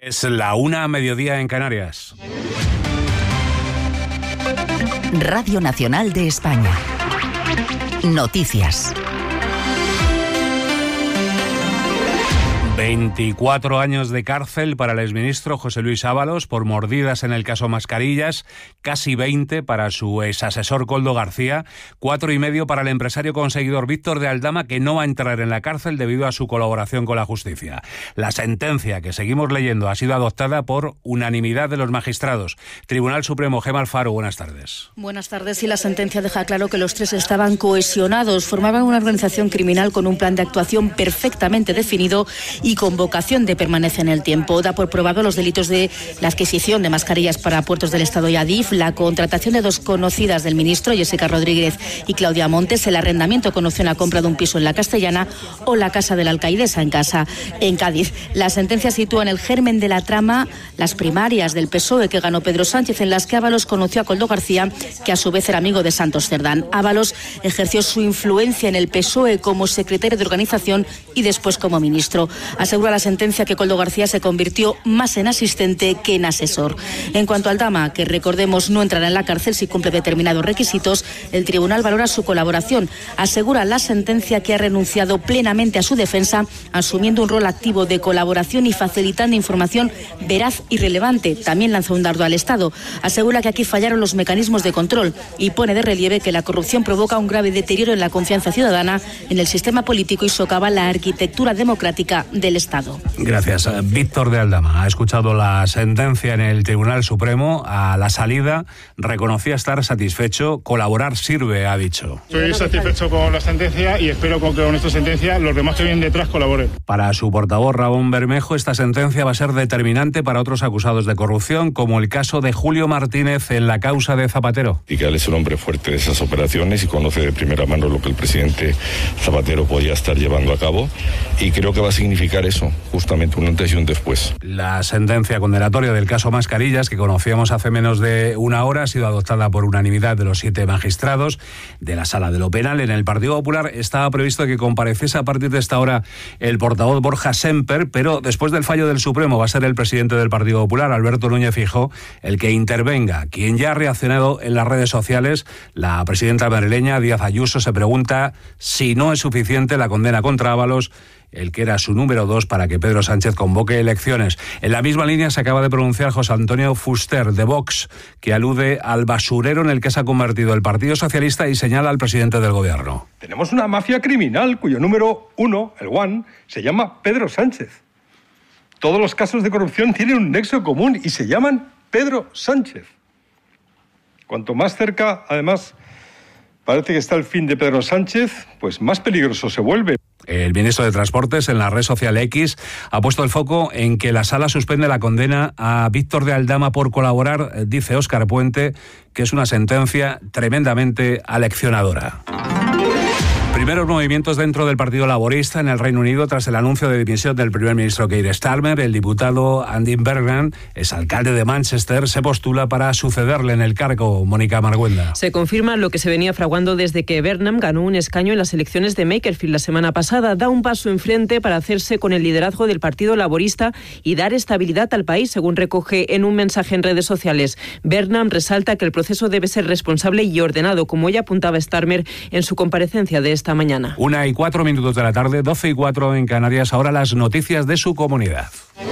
Es la 1:00 en Canarias. Radio Nacional de España. Noticias. 24 años de cárcel para el exministro José Luis Ábalos por mordidas en el caso Mascarillas, casi 20 para su exasesor Koldo García, 4,5 para el empresario conseguidor Víctor de Aldama, que no va a entrar en la cárcel debido a su colaboración con la justicia. La sentencia que seguimos leyendo ha sido adoptada por unanimidad de los magistrados. Tribunal Supremo, Gemma Alfaro, buenas tardes. Buenas tardes. Y la sentencia deja claro que los tres estaban cohesionados, formaban una organización criminal con un plan de actuación perfectamente definido y con vocación de permanecer en el tiempo. Da por probado los delitos de la adquisición de mascarillas para puertos del Estado y Adif, la contratación de dos conocidas del ministro, Jessica Rodríguez y Claudia Montes, el arrendamiento con opción a compra de un piso en la Castellana o la casa de la alcaidesa en Cádiz. La sentencia sitúa en el germen de la trama las primarias del PSOE que ganó Pedro Sánchez, en las que Ábalos conoció a Koldo García, que a su vez era amigo de Santos Cerdán. Ábalos ejerció su influencia en el PSOE como secretario de organización y después como ministro. Asegura la sentencia que Koldo García se convirtió más en asistente que en asesor. En cuanto al Aldama, que recordemos no entrará en la cárcel si cumple determinados requisitos, el tribunal valora su colaboración. Asegura la sentencia que ha renunciado plenamente a su defensa, asumiendo un rol activo de colaboración y facilitando información veraz y relevante. También lanzó un dardo al Estado. Asegura que aquí fallaron los mecanismos de control y pone de relieve que la corrupción provoca un grave deterioro en la confianza ciudadana en el sistema político y socava la arquitectura democrática del Estado. Gracias. Víctor de Aldama ha escuchado la sentencia en el Tribunal Supremo. A la salida reconocía estar satisfecho. Colaborar sirve, ha dicho. Estoy satisfecho con la sentencia y espero que con esta sentencia los demás que vienen detrás colaboren. Para su portavoz Ramón Bermejo, esta sentencia va a ser determinante para otros acusados de corrupción, como el caso de Julio Martínez en la causa de Zapatero. Y que él es un hombre fuerte de esas operaciones y conoce de primera mano lo que el presidente Zapatero podía estar llevando a cabo, y creo que va a significar eso, justamente un antes y un después. La sentencia condenatoria del caso Mascarillas, que conocíamos hace menos de una hora, ha sido adoptada por unanimidad de los 7 magistrados de la Sala de lo Penal. En el Partido Popular estaba previsto que compareciese a partir de esta hora el portavoz Borja Semper, pero después del fallo del Supremo va a ser el presidente del Partido Popular, Alberto Núñez Feijóo, el que intervenga. Quien ya ha reaccionado en las redes sociales, la presidenta madrileña Díaz Ayuso, se pregunta si no es suficiente la condena contra Ábalos, el que era su número 2, para que Pedro Sánchez convoque elecciones. En la misma línea se acaba de pronunciar José Antonio Fuster, de Vox, que alude al basurero en el que se ha convertido el Partido Socialista y señala al presidente del Gobierno. Tenemos una mafia criminal cuyo número 1, el one, se llama Pedro Sánchez. Todos los casos de corrupción tienen un nexo común y se llaman Pedro Sánchez. Cuanto más cerca, además, parece que está el fin de Pedro Sánchez, pues más peligroso se vuelve. El ministro de Transportes, en la red social X, ha puesto el foco en que la Sala suspende la condena a Víctor de Aldama por colaborar. Dice Óscar Puente que es una sentencia tremendamente aleccionadora. Primeros movimientos dentro del Partido Laborista en el Reino Unido tras el anuncio de dimisión del primer ministro Keir Starmer. El diputado Andy Burnham, exalcalde de Manchester, se postula para sucederle en el cargo. Mónica Marguenda. Se confirma lo que se venía fraguando desde que Burnham ganó un escaño en las elecciones de Makerfield la semana pasada. Da un paso enfrente para hacerse con el liderazgo del Partido Laborista y dar estabilidad al país, según recoge en un mensaje en redes sociales. Burnham resalta que el proceso debe ser responsable y ordenado, como ya apuntaba Starmer en su comparecencia de esta mañana. 1:04 de la tarde, 12:04 en Canarias. Ahora las noticias de su comunidad.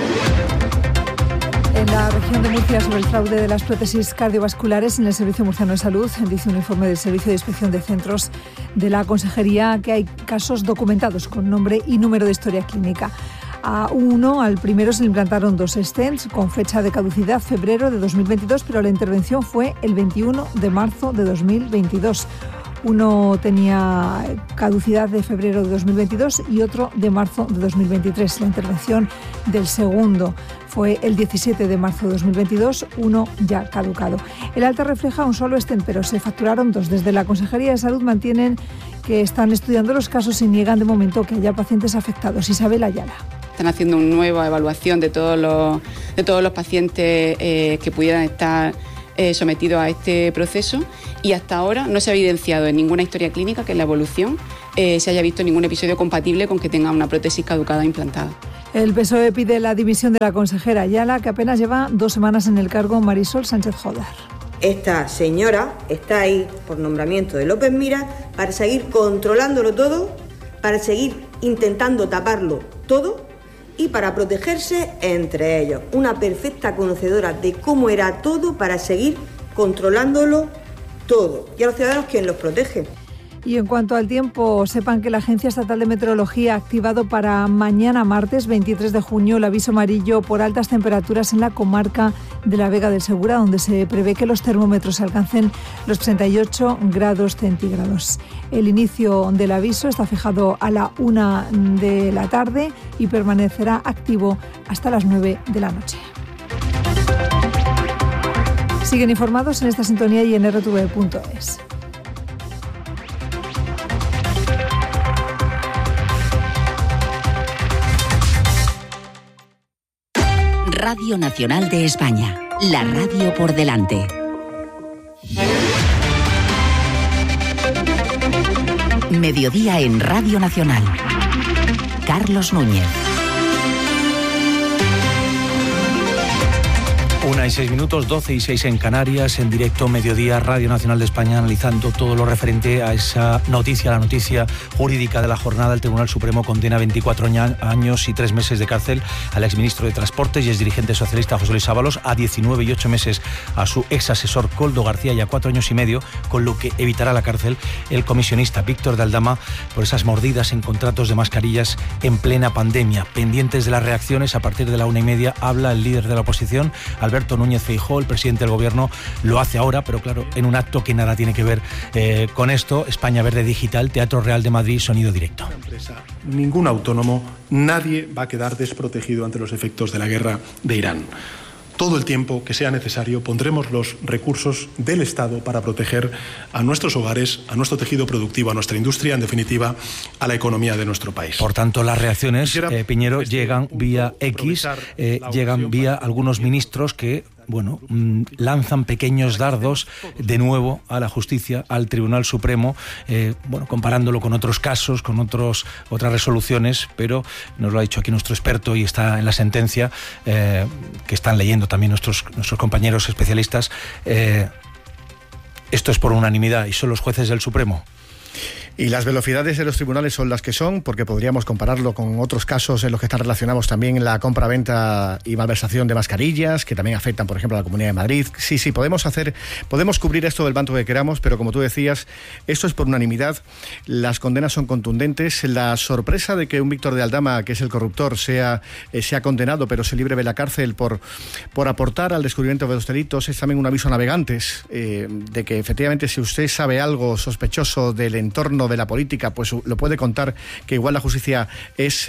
En la región de Murcia, sobre el fraude de las prótesis cardiovasculares en el Servicio Murciano de Salud, dice un informe del Servicio de Inspección de Centros de la Consejería que hay casos documentados con nombre y número de historia clínica. Al primero se le implantaron 2 stents con fecha de caducidad febrero de 2022, pero la intervención fue el 21 de marzo de 2022. Uno tenía caducidad de febrero de 2022 y otro de marzo de 2023. La intervención del segundo fue el 17 de marzo de 2022, uno ya caducado. El alta refleja un solo stent, pero se facturaron 2. Desde la Consejería de Salud mantienen que están estudiando los casos y niegan de momento que haya pacientes afectados. Isabel Ayala. Están haciendo una nueva evaluación de todos los pacientes que pudieran estar sometidos a este proceso, y hasta ahora no se ha evidenciado en ninguna historia clínica que en la evolución se haya visto ningún episodio compatible con que tenga una prótesis caducada implantada. El PSOE pide la dimisión de la consejera Ayala, que apenas lleva 2 semanas en el cargo, Marisol Sánchez Joder. Esta señora está ahí por nombramiento de López Miras para seguir controlándolo todo, para seguir intentando taparlo todo y para protegerse entre ellos. Una perfecta conocedora de cómo era todo para seguir controlándolo todo. Y a los ciudadanos, ¿quién los protege? Y en cuanto al tiempo, sepan que la Agencia Estatal de Meteorología ha activado para mañana martes 23 de junio el aviso amarillo por altas temperaturas en la comarca de la Vega del Segura, donde se prevé que los termómetros alcancen los 38 grados centígrados. El inicio del aviso está fijado a la 1 de la tarde y permanecerá activo hasta las 9 de la noche. Siguen informados en esta sintonía y en rtv.es. Radio Nacional de España, la radio por delante. Mediodía en Radio Nacional. Carlos Núñez. 1:06, 12:06 en Canarias, en directo Mediodía, Radio Nacional de España, analizando todo lo referente a esa noticia, la noticia jurídica de la jornada. El Tribunal Supremo condena 24 años y 3 meses de cárcel al exministro de Transportes y exdirigente socialista José Luis Ábalos, a 19 y 8 meses a su ex asesor Koldo García y a 4 años y medio, con lo que evitará la cárcel el comisionista Víctor de Aldama por esas mordidas en contratos de mascarillas en plena pandemia. Pendientes de las reacciones, a partir de la 1:30 habla el líder de la oposición, Alberto Núñez Feijóo. El presidente del Gobierno lo hace ahora, pero claro, en un acto que nada tiene que ver con esto. España Verde Digital, Teatro Real de Madrid, sonido directo. Ningún autónomo, nadie va a quedar desprotegido ante los efectos de la guerra de Irán. Todo el tiempo que sea necesario pondremos los recursos del Estado para proteger a nuestros hogares, a nuestro tejido productivo, a nuestra industria, en definitiva, a la economía de nuestro país. Por tanto, las reacciones, Piñero, llegan vía X, llegan vía algunos ministros que lanzan pequeños dardos de nuevo a la justicia, al Tribunal Supremo, comparándolo con otros casos, con otras resoluciones, pero nos lo ha dicho aquí nuestro experto y está en la sentencia, que están leyendo también nuestros compañeros especialistas. Esto es por unanimidad y son los jueces del Supremo. Y las velocidades de los tribunales son las que son, porque podríamos compararlo con otros casos en los que están relacionados también la compra-venta y malversación de mascarillas, que también afectan, por ejemplo, a la Comunidad de Madrid. Sí, podemos cubrir esto del banco que queramos, pero como tú decías, esto es por unanimidad. Las condenas son contundentes. La sorpresa de que un Víctor de Aldama, que es el corruptor, sea condenado, pero se libre de la cárcel por aportar al descubrimiento de los delitos, es también un aviso a navegantes, de que efectivamente, si usted sabe algo sospechoso del entorno de la política, pues lo puede contar, que igual la justicia es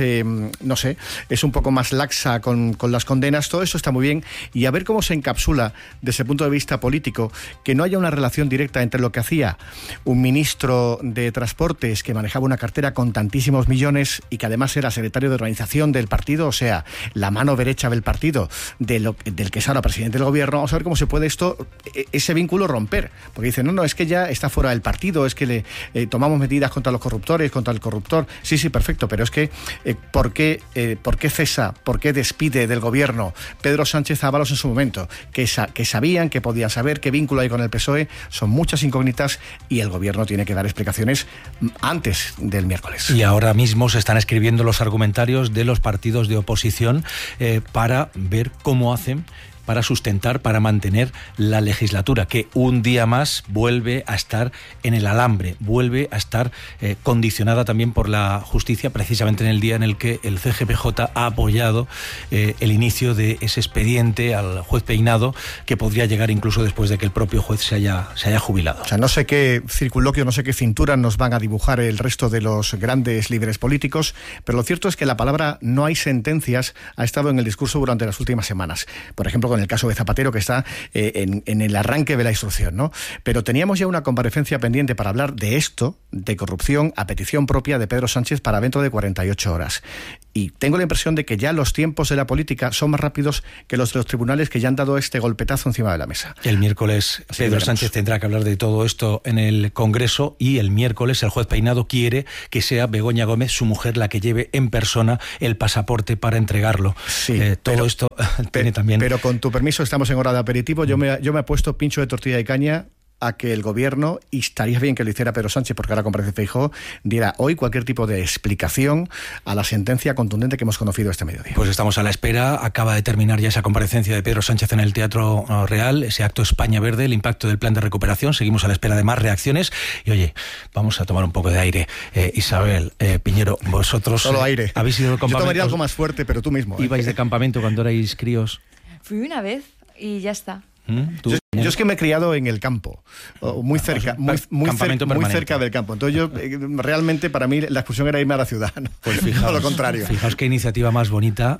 un poco más laxa con las condenas. Todo eso está muy bien, y a ver cómo se encapsula desde el punto de vista político, que no haya una relación directa entre lo que hacía un ministro de Transportes que manejaba una cartera con tantísimos millones y que además era secretario de organización del partido, o sea, la mano derecha del partido del que es ahora presidente del Gobierno. Vamos a ver cómo se puede ese vínculo romper, porque dicen, no, es que ya está fuera del partido, es que le tomamos medidas contra los corruptores, contra el corruptor. Sí, perfecto, pero es que ¿por qué cesa, por qué despide del Gobierno Pedro Sánchez Ábalos en su momento? Que sabían, que podían saber, qué vínculo hay con el PSOE. Son muchas incógnitas y el Gobierno tiene que dar explicaciones antes del miércoles. Y ahora mismo se están escribiendo los argumentarios de los partidos de oposición para ver cómo hacen para sustentar, para mantener la legislatura, que un día más vuelve a estar en el alambre, vuelve a estar condicionada también por la justicia, precisamente en el día en el que el CGPJ ha apoyado el inicio de ese expediente al juez Peinado, que podría llegar incluso después de que el propio juez se haya jubilado. O sea, no sé qué circunloquio, no sé qué cintura nos van a dibujar el resto de los grandes líderes políticos, pero lo cierto es que la palabra "no hay sentencias" ha estado en el discurso durante las últimas semanas. Por ejemplo, en el caso de Zapatero, que está en el arranque de la instrucción, ¿no? Pero teníamos ya una comparecencia pendiente para hablar de esto, de corrupción, a petición propia de Pedro Sánchez, para dentro de 48 horas. Y tengo la impresión de que ya los tiempos de la política son más rápidos que los de los tribunales, que ya han dado este golpetazo encima de la mesa. El miércoles Pedro Sánchez tendrá que hablar de todo esto en el Congreso, y el miércoles el juez Peinado quiere que sea Begoña Gómez, su mujer, la que lleve en persona el pasaporte para entregarlo. Sí, todo esto tiene también... Pero con tu permiso, estamos en hora de aperitivo. Yo me he puesto pincho de tortilla de caña a que el gobierno, y estaría bien que lo hiciera Pedro Sánchez, porque ahora comparece Feijóo, diera hoy cualquier tipo de explicación a la sentencia contundente que hemos conocido este mediodía. Pues estamos a la espera. Acaba de terminar ya esa comparecencia de Pedro Sánchez en el Teatro Real, ese acto España Verde, el impacto del plan de recuperación. Seguimos a la espera de más reacciones. Y oye, vamos a tomar un poco de aire. Isabel, Piñero, vosotros... Solo aire. ¿Habéis ido de campamento? Yo tomaría algo más fuerte, pero tú mismo. ¿Ibais de campamento cuando erais críos? Fui una vez y ya está. Yo es que me he criado en el campo, muy cerca, muy cerca del campo. Entonces yo realmente, para mí, la excursión era irme a la ciudad, ¿no? Pues fijaos, no lo contrario. Fijaos qué iniciativa más bonita.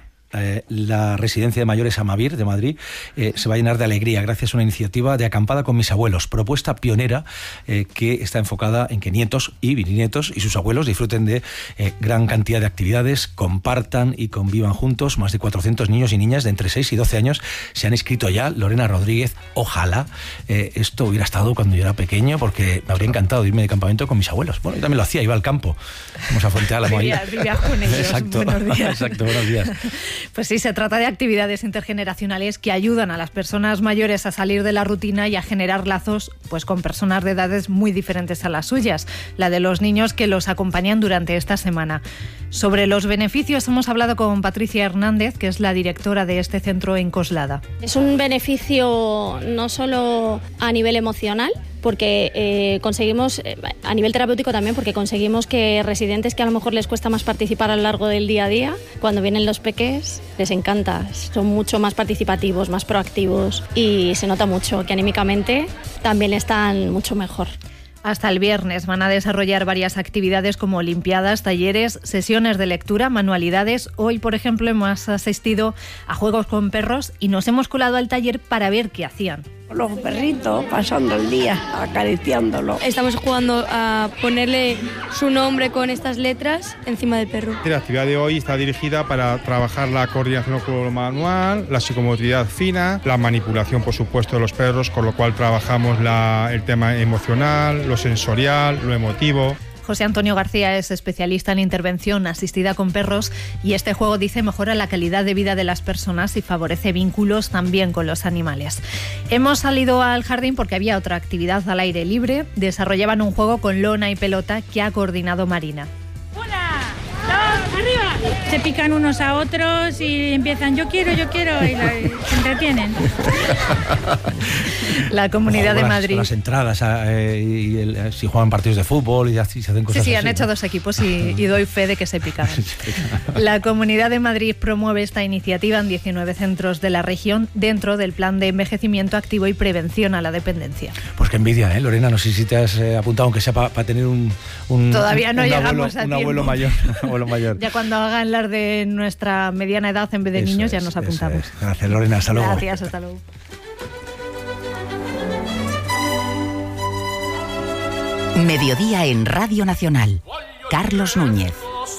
La residencia de mayores Amavir de Madrid se va a llenar de alegría gracias a una iniciativa de acampada con mis abuelos, propuesta pionera que está enfocada en que nietos y bisnietos y sus abuelos disfruten de gran cantidad de actividades, compartan y convivan juntos. Más de 400 niños y niñas de entre 6 y 12 años se han inscrito ya. Lorena Rodríguez, ojalá esto hubiera estado cuando yo era pequeño, porque me habría encantado irme de campamento con mis abuelos. Bueno, yo también lo hacía, iba al campo. Vamos a Fuente Álamo ahí. Vivía con ellos. Exacto, buenos días. Exacto, buenos días. Pues sí, se trata de actividades intergeneracionales que ayudan a las personas mayores a salir de la rutina y a generar lazos pues con personas de edades muy diferentes a las suyas, la de los niños que los acompañan durante esta semana. Sobre los beneficios hemos hablado con Patricia Hernández, que es la directora de este centro en Coslada. Es un beneficio no solo a nivel emocional, porque conseguimos, a nivel terapéutico también, porque conseguimos que residentes que a lo mejor les cuesta más participar a lo largo del día a día, cuando vienen los peques, les encanta, son mucho más participativos, más proactivos, y se nota mucho que anímicamente también están mucho mejor. Hasta el viernes van a desarrollar varias actividades como olimpiadas, talleres, sesiones de lectura, manualidades. Hoy, por ejemplo, hemos asistido a juegos con perros y nos hemos colado al taller para ver qué hacían. Los perritos pasando el día, acariciándolo. Estamos jugando a ponerle su nombre con estas letras encima del perro. La actividad de hoy está dirigida para trabajar la coordinación manual, la psicomotricidad fina, la manipulación, por supuesto, de los perros, con lo cual trabajamos el tema emocional, lo sensorial, lo emotivo. José Antonio García es especialista en intervención asistida con perros y este juego, dice, mejora la calidad de vida de las personas y favorece vínculos también con los animales. Hemos salido al jardín porque había otra actividad al aire libre. Desarrollaban un juego con lona y pelota que ha coordinado Marina. ¡Arriba! Se pican unos a otros y empiezan yo quiero, y se entretienen. La Comunidad de Madrid. Las entradas, si juegan partidos de fútbol y así se hacen cosas así. Sí, han hecho dos equipos y doy fe de que se pican. La Comunidad de Madrid promueve esta iniciativa en 19 centros de la región dentro del plan de envejecimiento activo y prevención a la dependencia. Pues qué envidia, Lorena, no sé si te has apuntado, aunque sea para tener un Todavía no llegamos a un tiempo. abuelo mayor. Ya cuando hagan las de nuestra mediana edad en vez de niños ya nos apuntamos. Gracias, Lorena, hasta luego. Gracias, hasta luego. Mediodía en Radio Nacional. Carlos Núñez.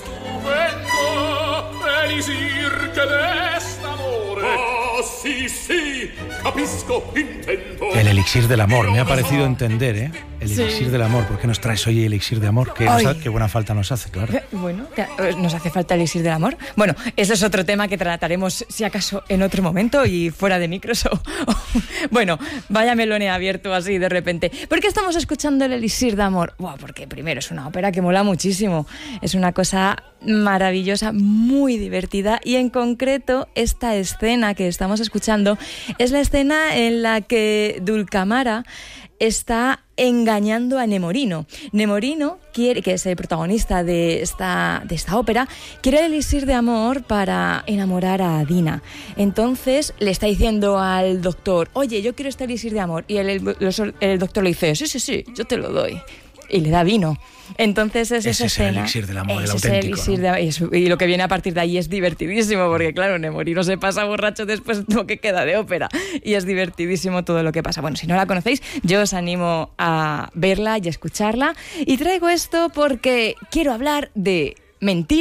El elixir del amor, me ha parecido entender, El elixir del amor. ¿Por qué nos traes hoy el elixir de amor? Qué buena falta nos hace, claro. Bueno, ¿nos hace falta el elixir del amor? Bueno, ese es otro tema que trataremos, si acaso, en otro momento y fuera de micros. Bueno, vaya melón he abierto así de repente. ¿Por qué estamos escuchando el elixir de amor? Porque primero es una ópera que mola muchísimo. Es una cosa maravillosa, muy divertida, y en concreto esta escena que estamos escuchando es la escena en la que Dulcamara está engañando a Nemorino. Nemorino quiere, que es el protagonista de esta ópera, quiere el elixir de amor para enamorar a Dina. Entonces le está diciendo al doctor: oye, yo quiero este elixir de amor. Y el doctor le dice: sí, yo te lo doy. Y le da vino. Entonces esa escena. Es el elixir del amor, el auténtico. Y lo que viene a partir de ahí es divertidísimo, porque claro, Nemorino se pasa borracho después de lo que queda de ópera. Y es divertidísimo todo lo que pasa. Bueno, si no la conocéis, yo os animo a verla y a escucharla. Y traigo esto porque quiero hablar de mentiras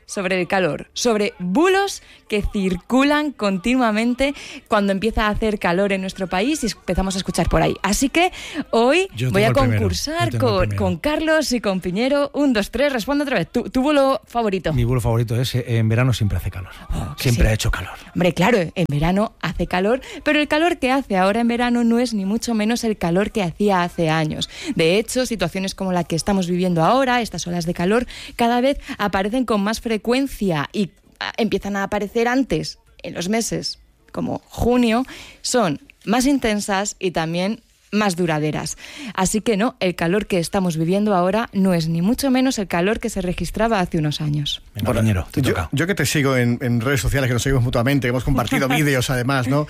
sobre el calor, sobre bulos que circulan continuamente cuando empieza a hacer calor en nuestro país y empezamos a escuchar por ahí. Así que hoy voy a concursar con Carlos y con Piñero. 1, 2, 3, responde otra vez. ¿Tu bulo favorito? Mi bulo favorito es en verano siempre hace calor. Siempre ha hecho calor. Hombre, claro, en verano hace calor, pero el calor que hace ahora en verano no es ni mucho menos el calor que hacía hace años. De hecho, situaciones como la que estamos viviendo ahora, estas olas de calor, cada vez aparecen con más frecuencia y empiezan a aparecer antes, en los meses como junio, son más intensas y también más duraderas. Así que no, el calor que estamos viviendo ahora no es ni mucho menos el calor que se registraba hace unos años. Bueno, yo que te sigo en redes sociales, que nos seguimos mutuamente, hemos compartido vídeos además, ¿no?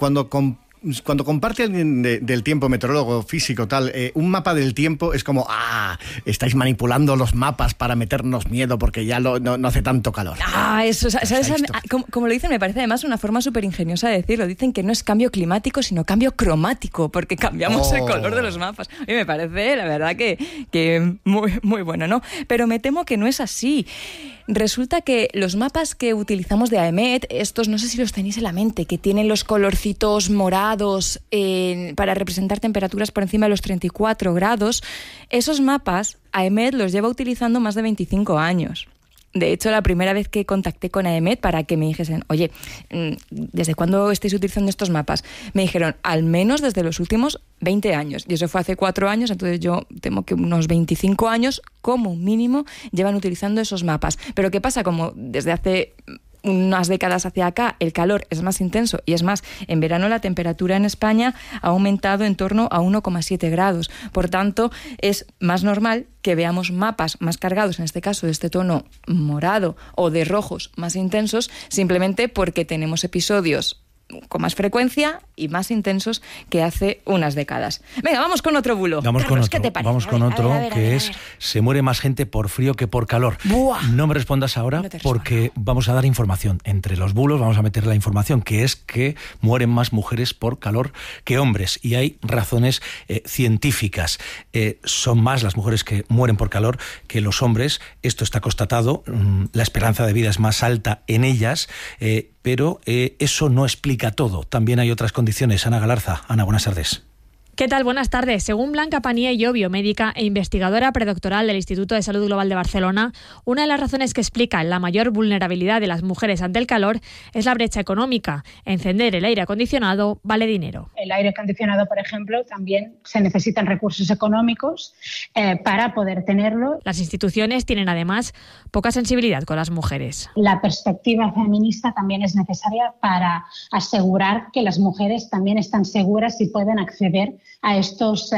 Cuando comparte alguien del tiempo, meteorólogo, físico, tal, un mapa del tiempo es como, estáis manipulando los mapas para meternos miedo porque ya no hace tanto calor. Eso, ¿sabes? Como lo dicen, me parece además una forma súper ingeniosa de decirlo. Dicen que no es cambio climático, sino cambio cromático, porque cambiamos el color de los mapas. Y me parece, la verdad, que muy, muy bueno, ¿no? Pero me temo que no es así. Resulta que los mapas que utilizamos de AEMET, estos no sé si los tenéis en la mente, que tienen los colorcitos morados para representar temperaturas por encima de los 34 grados, esos mapas AEMET los lleva utilizando más de 25 años. De hecho, la primera vez que contacté con AEMET para que me dijesen, oye, ¿desde cuándo estáis utilizando estos mapas? Me dijeron, al menos desde los últimos 20 años. Y eso fue hace 4 años, entonces yo temo que unos 25 años, como mínimo, llevan utilizando esos mapas. Pero ¿qué pasa? Como desde hace unas décadas hacia acá el calor es más intenso y es más, en verano la temperatura en España ha aumentado en torno a 1,7 grados. Por tanto, es más normal que veamos mapas más cargados, en este caso de este tono morado o de rojos más intensos, simplemente porque tenemos episodios con más frecuencia y más intensos que hace unas décadas. Venga, vamos con otro bulo. Carlos, ¿qué te parece? Vamos con otro que es se muere más gente por frío que por calor. ¡Buah! No me respondas ahora porque vamos a dar información. Entre los bulos vamos a meter la información, que es que mueren más mujeres por calor que hombres. Y hay razones científicas. Son más las mujeres que mueren por calor que los hombres. Esto está constatado. La esperanza de vida es más alta en ellas, pero eso no explica todo. También hay otras condiciones. Ana Galarza. Ana, buenas tardes. ¿Qué tal? Buenas tardes. Según Blanca Paniello, biomédica e investigadora predoctoral del Instituto de Salud Global de Barcelona, una de las razones que explica la mayor vulnerabilidad de las mujeres ante el calor es la brecha económica. Encender el aire acondicionado vale dinero. El aire acondicionado, por ejemplo, también se necesitan recursos económicos para poder tenerlo. Las instituciones tienen además poca sensibilidad con las mujeres. La perspectiva feminista también es necesaria para asegurar que las mujeres también están seguras y pueden acceder a estos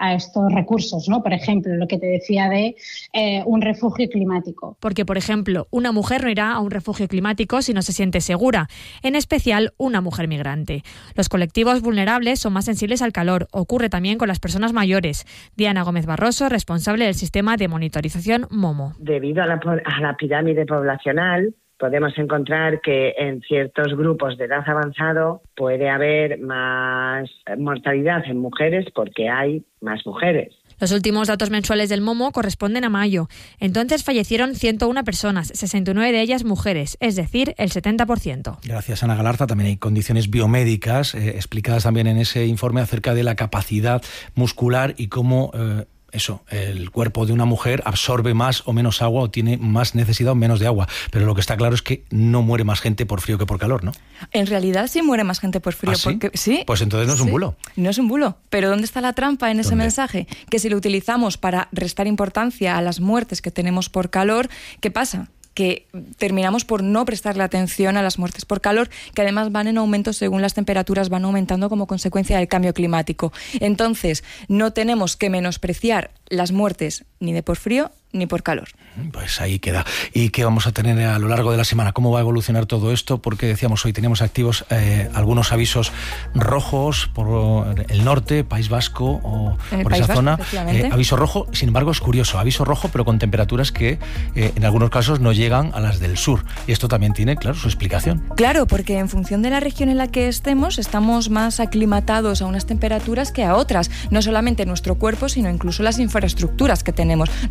recursos, ¿no? Por ejemplo, lo que te decía de un refugio climático. Porque, por ejemplo, una mujer no irá a un refugio climático si no se siente segura, en especial una mujer migrante. Los colectivos vulnerables son más sensibles al calor. Ocurre también con las personas mayores. Diana Gómez Barroso, responsable del sistema de monitorización MOMO. Debido a la pirámide poblacional, podemos encontrar que en ciertos grupos de edad avanzado puede haber más mortalidad en mujeres porque hay más mujeres. Los últimos datos mensuales del MOMO corresponden a mayo. Entonces fallecieron 101 personas, 69 de ellas mujeres, es decir, el 70%. Gracias, Ana Galarza. También hay condiciones biomédicas explicadas también en ese informe acerca de la capacidad muscular y cómo el cuerpo de una mujer absorbe más o menos agua o tiene más necesidad o menos de agua. Pero lo que está claro es que no muere más gente por frío que por calor, ¿no? En realidad sí muere más gente por frío. ¿Ah, sí? Porque, ¿sí? Pues entonces no es un bulo. No es un bulo. Pero ¿dónde está la trampa en ese mensaje? Que si lo utilizamos para restar importancia a las muertes que tenemos por calor, ¿qué pasa? Que terminamos por no prestarle atención a las muertes por calor, que además van en aumento según las temperaturas van aumentando como consecuencia del cambio climático. Entonces, no tenemos que menospreciar las muertes ni de por frío ni por calor. Pues ahí queda. ¿Y qué vamos a tener a lo largo de la semana? ¿Cómo va a evolucionar todo esto? Porque decíamos hoy teníamos activos algunos avisos rojos por el norte, País Vasco o por esa zona. Aviso rojo, sin embargo es curioso, aviso rojo pero con temperaturas que en algunos casos no llegan a las del sur. Y esto también tiene, claro, su explicación. Claro, porque en función de la región en la que estemos más aclimatados a unas temperaturas que a otras. No solamente nuestro cuerpo, sino incluso las infraestructuras que tenemos, ¿no? Yo pienso, por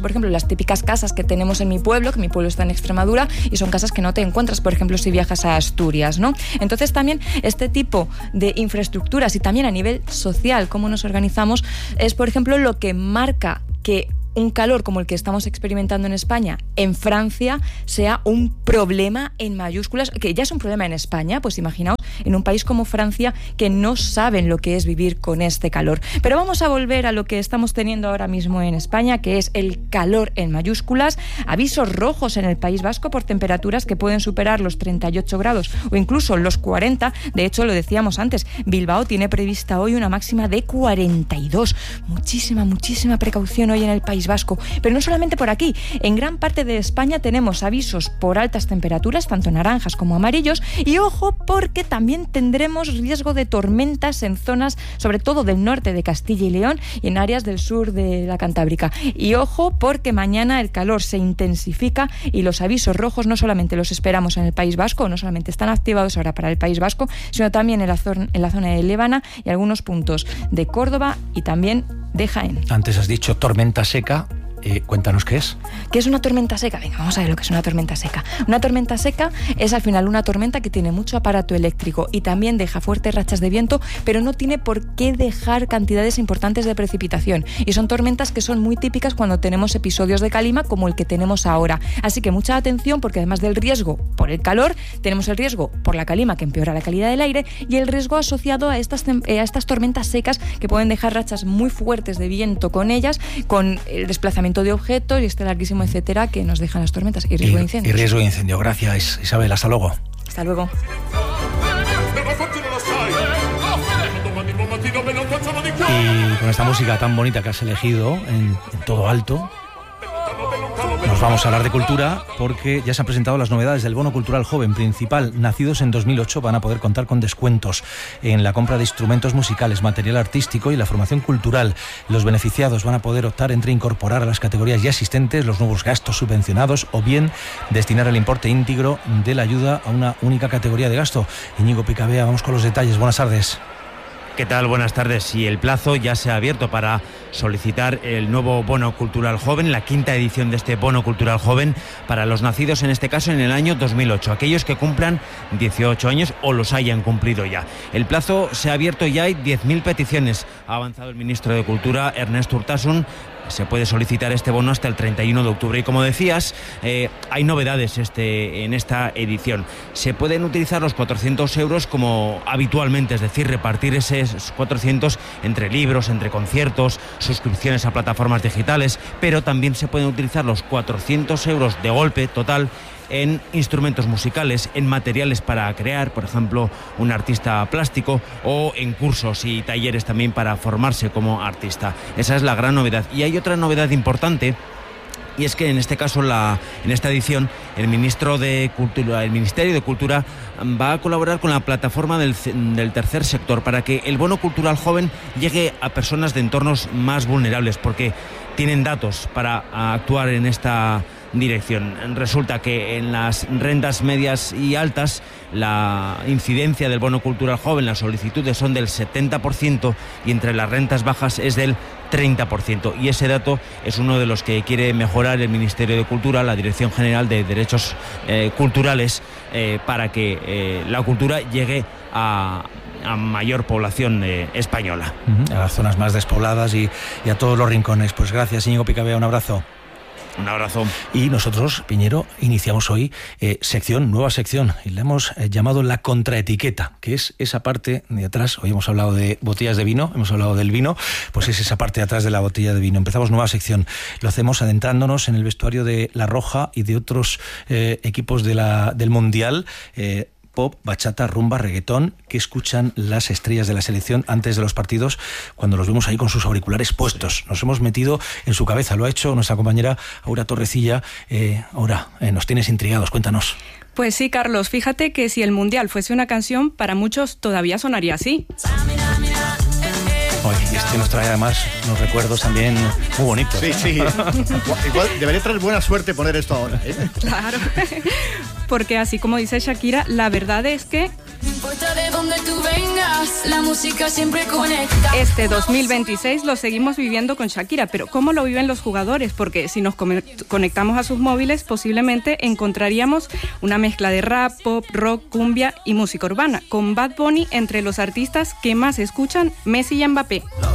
por ejemplo, las típicas casas que tenemos en mi pueblo, que mi pueblo está en Extremadura, y son casas que no te encuentras, por ejemplo, si viajas a Asturias, ¿no? Entonces también este tipo de infraestructuras y también a nivel social, cómo nos organizamos, es, por ejemplo, lo que marca que un calor como el que estamos experimentando en España, en Francia, sea un problema en mayúsculas, que ya es un problema en España, pues imaginaos en un país como Francia que no saben lo que es vivir con este calor. Pero vamos a volver a lo que estamos teniendo ahora mismo en España, que es el calor en mayúsculas, avisos rojos en el País Vasco por temperaturas que pueden superar los 38 grados o incluso los 40. De hecho, lo decíamos antes, Bilbao tiene prevista hoy una máxima de 42. Muchísima precaución hoy en el País Vasco. Pero no solamente por aquí, en gran parte de España tenemos avisos por altas temperaturas, tanto naranjas como amarillos, y ojo porque también tendremos riesgo de tormentas en zonas, sobre todo del norte de Castilla y León y en áreas del sur de la Cantábrica. Y ojo porque mañana el calor se intensifica y los avisos rojos no solamente los esperamos en el País Vasco, no solamente están activados ahora para el País Vasco, sino también en la zona de Lébana y algunos puntos de Córdoba y también de Jaén. Antes has dicho tormenta seca. Cuéntanos qué es. ¿Qué es una tormenta seca? Venga, vamos a ver lo que es una tormenta seca. Una tormenta seca es al final una tormenta que tiene mucho aparato eléctrico y también deja fuertes rachas de viento, pero no tiene por qué dejar cantidades importantes de precipitación. Y son tormentas que son muy típicas cuando tenemos episodios de calima como el que tenemos ahora. Así que mucha atención, porque además del riesgo por el calor, tenemos el riesgo por la calima, que empeora la calidad del aire, y el riesgo asociado a estas tormentas secas que pueden dejar rachas muy fuertes de viento con ellas, con el desplazamiento de objetos y este larguísimo etcétera que nos dejan las tormentas y riesgo de incendio. Y riesgo de incendio. Gracias, Isabel. Hasta luego. Hasta luego. Y con esta música tan bonita que has elegido en todo alto, nos vamos a hablar de cultura porque ya se han presentado las novedades del Bono Cultural Joven Principal. Nacidos en 2008 van a poder contar con descuentos en la compra de instrumentos musicales, material artístico y la formación cultural. Los beneficiados van a poder optar entre incorporar a las categorías ya existentes los nuevos gastos subvencionados o bien destinar el importe íntegro de la ayuda a una única categoría de gasto. Íñigo Picabea, vamos con los detalles. Buenas tardes. ¿Qué tal? Buenas tardes. Y el plazo ya se ha abierto para solicitar el nuevo Bono Cultural Joven, la quinta edición de este Bono Cultural Joven para los nacidos, en este caso, en el año 2008, aquellos que cumplan 18 años o los hayan cumplido ya. El plazo se ha abierto, ya hay 10.000 peticiones. Ha avanzado el ministro de Cultura, Ernest Urtasun. Se puede solicitar este bono hasta el 31 de octubre. Y como decías, hay novedades en esta edición. Se pueden utilizar los 400 euros como habitualmente, es decir, repartir esos 400 entre libros, entre conciertos, suscripciones a plataformas digitales, pero también se pueden utilizar los 400 euros de golpe total en instrumentos musicales, en materiales para crear, por ejemplo, un artista plástico, o en cursos y talleres también para formarse como artista. Esa es la gran novedad. Y hay otra novedad importante, y es que en este caso, en esta edición, el Ministerio de Cultura va a colaborar con la plataforma del tercer sector para que el Bono Cultural Joven llegue a personas de entornos más vulnerables, porque tienen datos para actuar en esta dirección. Resulta que en las rentas medias y altas la incidencia del Bono Cultural Joven, las solicitudes son del 70%, y entre las rentas bajas es del 30%. Y ese dato es uno de los que quiere mejorar el Ministerio de Cultura, la Dirección General de Derechos Culturales, para que la cultura llegue a mayor población española. A las zonas más despobladas y a todos los rincones. Pues gracias, Íñigo Picabea, un abrazo. Un abrazo. Y nosotros, Piñero, iniciamos hoy nueva sección, y le hemos llamado la contraetiqueta, que es esa parte de atrás. Hoy hemos hablado de botellas de vino, hemos hablado del vino, pues es esa parte de atrás de la botella de vino. Empezamos nueva sección. Lo hacemos adentrándonos en el vestuario de La Roja y de otros equipos del Mundial. Pop, bachata, rumba, reggaetón, que escuchan las estrellas de la selección antes de los partidos, cuando los vemos ahí con sus auriculares puestos. Nos hemos metido en su cabeza. Lo ha hecho nuestra compañera Aura Torrecilla. Aura, nos tienes intrigados, cuéntanos. Pues sí, Carlos, fíjate que si el Mundial fuese una canción, para muchos todavía sonaría así. Y este nos trae además unos recuerdos también muy bonitos. Sí. Igual debería traer buena suerte poner esto ahora, ¿eh? Claro, porque así como dice Shakira, la verdad es que importa de dónde tú vengas, la música siempre conecta. Este 2026 lo seguimos viviendo con Shakira, pero ¿cómo lo viven los jugadores? Porque si nos conectamos a sus móviles, posiblemente encontraríamos una mezcla de rap, pop, rock, cumbia y música urbana, con Bad Bunny entre los artistas que más escuchan, Messi y Mbappé.